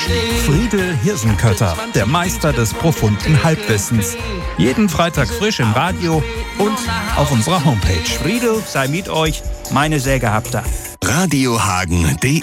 Friedel Hirsenkötter, der Meister des profunden Halbwissens. Jeden Freitag frisch im Radio und auf unserer Homepage. Friedel sei mit euch, meine Säge habt ihr. radiohagen.de